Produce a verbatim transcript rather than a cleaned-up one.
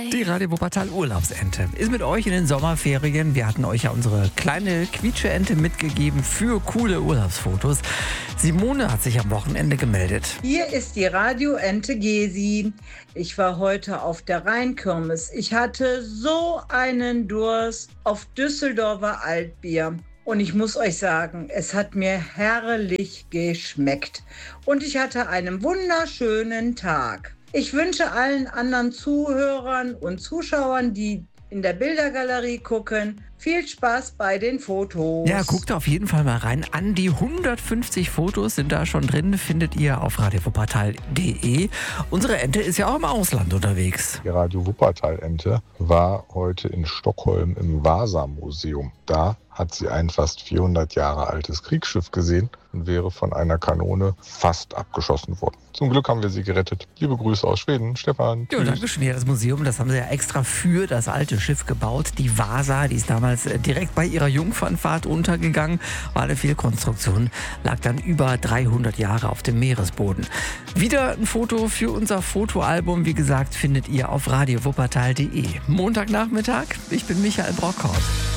Die Radio Wuppertal Urlaubsente ist mit euch in den Sommerferien. Wir hatten euch ja unsere kleine Quietsche-Ente mitgegeben für coole Urlaubsfotos. Simone hat sich am Wochenende gemeldet. Hier ist die Radioente Gesi. Ich war heute auf der Rheinkirmes. Ich hatte so einen Durst auf Düsseldorfer Altbier. Und ich muss euch sagen, es hat mir herrlich geschmeckt. Und ich hatte einen wunderschönen Tag. Ich wünsche allen anderen Zuhörern und Zuschauern, die in der Bildergalerie gucken, viel Spaß bei den Fotos. Ja, guckt auf jeden Fall mal rein. An die hundertfünfzig Fotos sind da schon drin, findet ihr auf radio wuppertal punkt de. Unsere Ente ist ja auch im Ausland unterwegs. Die Radio Wuppertal Ente war heute in Stockholm im Vasa-Museum. Da hat sie ein fast vierhundert Jahre altes Kriegsschiff gesehen und wäre von einer Kanone fast abgeschossen worden. Zum Glück haben wir sie gerettet. Liebe Grüße aus Schweden, Stefan. Ja, danke schön. Ja, das Museum, das haben sie ja extra für das alte Schiff gebaut. Die Vasa, die ist damals direkt bei ihrer Jungfernfahrt untergegangen. War eine Fehlkonstruktion, lag dann über dreihundert Jahre auf dem Meeresboden. Wieder ein Foto für unser Fotoalbum, wie gesagt, findet ihr auf radio wuppertal punkt de. Montagnachmittag, ich bin Michael Brockhaus.